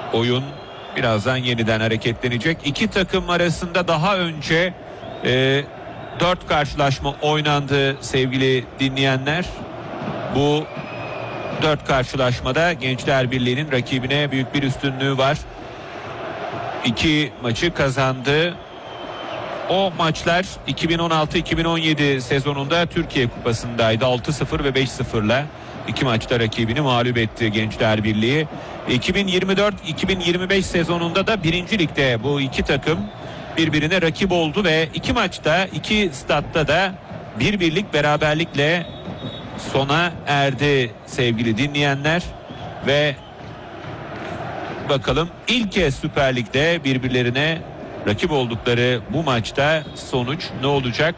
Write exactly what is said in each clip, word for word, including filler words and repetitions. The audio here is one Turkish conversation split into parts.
Oyun birazdan yeniden hareketlenecek. İki takım arasında daha önce e, dört karşılaşma oynandı sevgili dinleyenler. Bu dört karşılaşmada Gençler Birliği'nin rakibine büyük bir üstünlüğü var. İki maçı kazandı. O maçlar iki bin on altı iki bin on yedi sezonunda Türkiye Kupası'ndaydı. altı sıfır ve beş sıfırla iki maçta rakibini mağlup etti Gençler Birliği. iki bin yirmi dört iki bin yirmi beş sezonunda da birinci ligde bu iki takım birbirine rakip oldu ve iki maçta, iki statta da bir birlik beraberlikle sona erdi sevgili dinleyenler. Ve bakalım ilk kez Süper Lig'de birbirlerine rakip oldukları bu maçta sonuç ne olacak?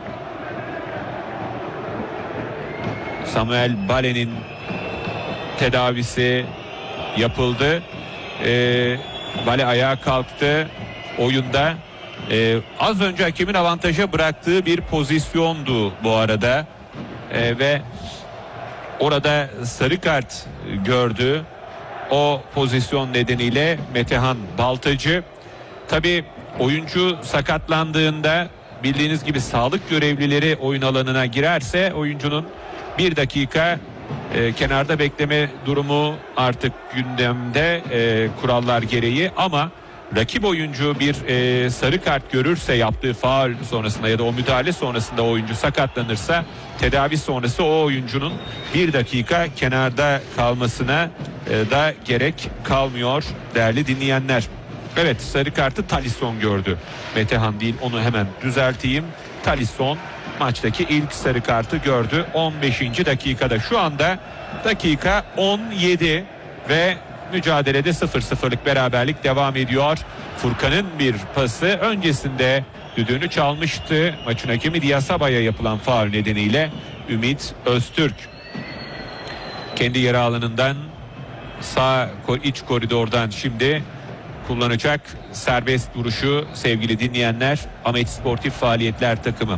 Samuel Bale'nin tedavisi yapıldı. Ee, Bale ayağa kalktı oyunda. Ee, az önce hakemin avantaja bıraktığı bir pozisyondu bu arada. Ee, ve orada sarı kart gördü. O pozisyon nedeniyle Metehan Baltacı. Tabii oyuncu sakatlandığında bildiğiniz gibi sağlık görevlileri oyun alanına girerse oyuncunun bir dakika e, kenarda bekleme durumu artık gündemde e, kurallar gereği, ama rakip oyuncu bir e, sarı kart görürse, yaptığı faul sonrasında ya da o müdahale sonrasında oyuncu sakatlanırsa tedavi sonrası o oyuncunun bir dakika kenarda kalmasına e, da gerek kalmıyor değerli dinleyenler. Evet, sarı kartı Talisson gördü. Metehan değil, onu hemen düzelteyim. Talisson maçtaki ilk sarı kartı gördü. on beşinci dakikada, şu anda dakika on yedi ve mücadelede sıfır sıfırlık beraberlik devam ediyor. Furkan'ın bir pası öncesinde düdüğünü çalmıştı. Maçın hakemi Diyasaba'ya yapılan faul nedeniyle Ümit Öztürk kendi yarı alanından sağ iç koridordan şimdi kullanacak serbest vuruşu sevgili dinleyenler Ahmet Sportif Faaliyetler takımı.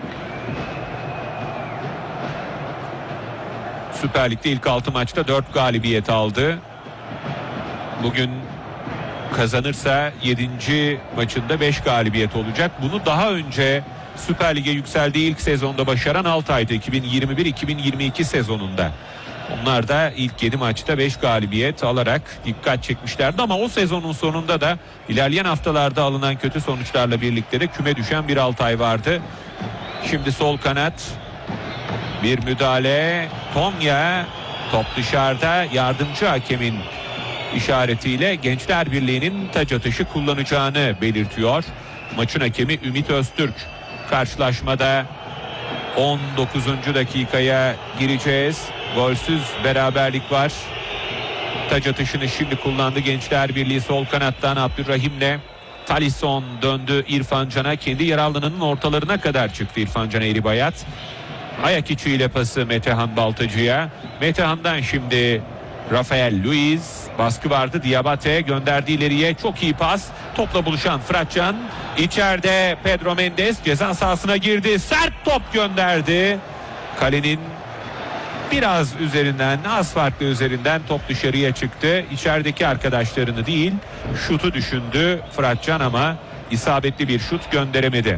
Süper Lig'de ilk altı maçta dört galibiyet aldı. Bugün kazanırsa yedinci maçında beş galibiyet olacak. Bunu daha önce Süper Lig'e yükseldiği ilk sezonda başaran Altay'dı, iki bin yirmi bir iki bin yirmi iki sezonunda. Onlar da ilk yedi maçta beş galibiyet alarak dikkat çekmişlerdi, ama o sezonun sonunda da ilerleyen haftalarda alınan kötü sonuçlarla birlikte de küme düşen bir Altay vardı. Şimdi sol kanat bir müdahale, Tonya, top dışarıda, yardımcı hakemin işaretiyle Gençler Birliği'nin taç atışı kullanacağını belirtiyor maçın hakemi Ümit Öztürk. Karşılaşmada on dokuzuncu dakikaya gireceğiz. Golsüz beraberlik var. Taç atışını şimdi kullandı Gençler Birliği sol kanattan Abdurrahim'le. Talisson döndü İrfan Can'a, kendi yer alanının ortalarına kadar çıktı İrfan Can Eğribayat. Ayak içiyle pası Metehan Baltacı'ya. Metehan'dan şimdi Rafael Luiz, baskı vardı, Diabate gönderdi ileriye, çok iyi pas, topla buluşan Fıratcan, içeride Pedro Mendes ceza sahasına girdi, sert top gönderdi, kalenin biraz üzerinden, az farklı üzerinden top dışarıya çıktı. İçerideki arkadaşlarını değil, şutu düşündü Fıratcan, ama isabetli bir şut gönderemedi.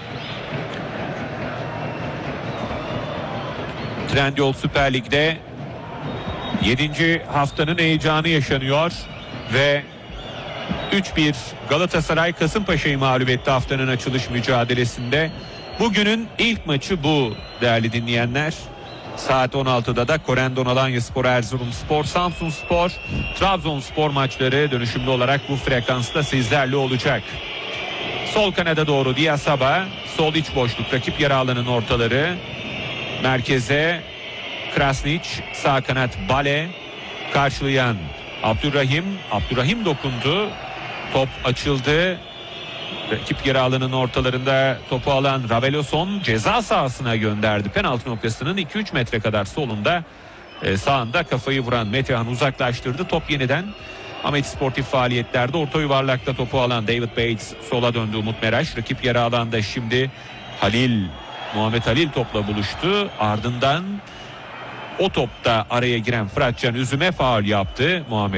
Trendyol Süper Lig'de yedinci haftanın heyecanı yaşanıyor ve üç bir Galatasaray Kasımpaşa'yı mağlup etti haftanın açılış mücadelesinde. Bugünün ilk maçı bu değerli dinleyenler. Saat on altıda da Korendon Alanyaspor, Erzurumspor, Samsunspor, Trabzonspor maçları dönüşümlü olarak bu frekansta sizlerle olacak. Sol kanada doğru Diyasaba, sol iç boşluk rakip yarı alanın ortaları. Merkeze Krasnić, sağ kanat Bale, karşılayan Abdurrahim. Abdurrahim dokundu. Top açıldı. Rakip yarı alanın ortalarında topu alan Raveloson ceza sahasına gönderdi. Penaltı noktasının iki üç metre kadar solunda, sağında kafayı vuran Metehan uzaklaştırdı. Top yeniden Ahmet Sportif Faaliyetlerde orta yuvarlakta topu alan David Bates, sola döndü Umut Meraş. Rakip yarı alanda şimdi Halil, Muhammed Halil topla buluştu. Ardından o topta araya giren Fıratcan Üzüm'e faul yaptı Muhammed